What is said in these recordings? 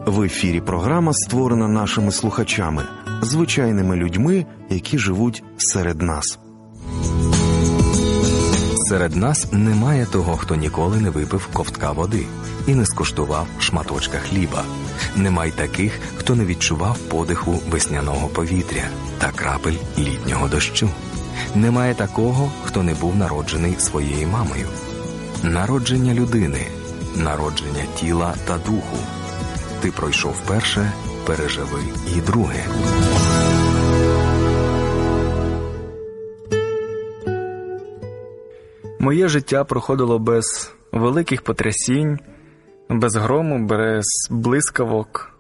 В ефірі програма, створена нашими слухачами, звичайними людьми, які живуть серед нас. Серед нас немає того, хто ніколи не випив ковтка води і не скуштував шматочка хліба. Немає таких, хто не відчував подиху весняного повітря та крапель літнього дощу. Немає такого, хто не був народжений своєю мамою. Народження людини, народження тіла та духу. Ти пройшов перше, переживи і друге. Моє життя проходило без великих потрясінь, без грому, без блискавок.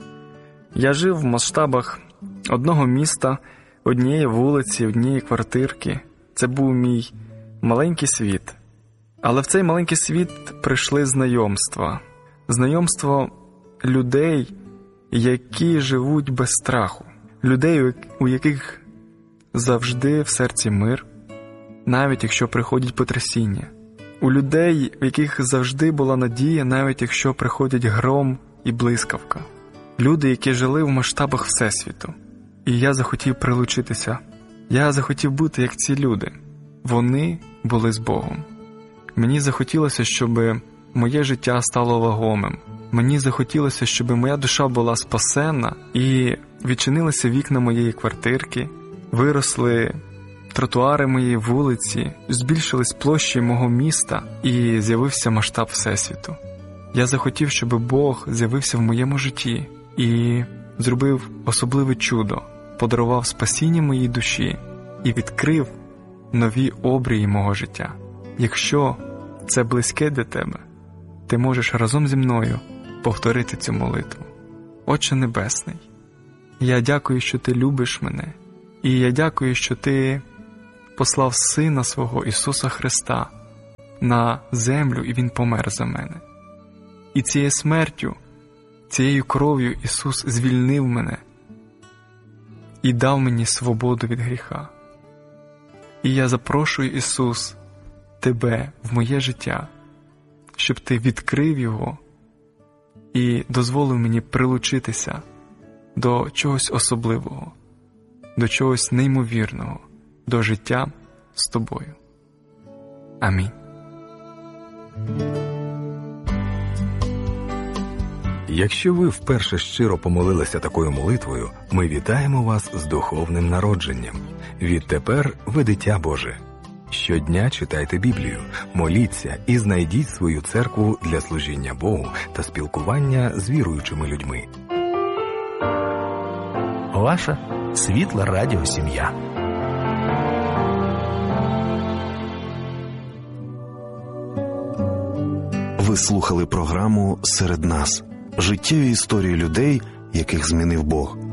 Я жив в масштабах одного міста, однієї вулиці, однієї квартирки. Це був мій маленький світ. Але в цей маленький світ прийшли знайомства. Знайомство людей, які живуть без страху. Людей, у яких завжди в серці мир, навіть якщо приходять потрясіння. У людей, в яких завжди була надія, навіть якщо приходять гром і блискавка. Люди, які жили в масштабах Всесвіту. І я захотів прилучитися. Я захотів бути як ці люди. Вони були з Богом. Мені захотілося, щоб моє життя стало вагомим. Мені захотілося, щоб моя душа була спасена і відчинилися вікна моєї квартирки, виросли тротуари моєї вулиці, збільшились площі мого міста і з'явився масштаб Всесвіту. Я захотів, щоб Бог з'явився в моєму житті і зробив особливе чудо, подарував спасіння моїй душі і відкрив нові обрії мого життя. Якщо це близьке для тебе, ти можеш разом зі мною повторити цю молитву. Отче Небесний, я дякую, що ти любиш мене, і я дякую, що ти послав Сина свого Ісуса Христа на землю, і Він помер за мене. І цією смертю, цією кров'ю Ісус звільнив мене і дав мені свободу від гріха. І я запрошую, Ісус, Тебе в моє життя, щоб Ти відкрив його і дозволив мені прилучитися до чогось особливого, до чогось неймовірного, до життя з Тобою. Амінь. Якщо ви вперше щиро помолилися такою молитвою, ми вітаємо вас з духовним народженням. Відтепер ви дитя Боже. Щодня читайте Біблію, моліться і знайдіть свою церкву для служіння Богу та спілкування з віруючими людьми. Ваша світла радіосім'я. Ви слухали програму «Серед нас» – життєві історії людей, яких змінив Бог.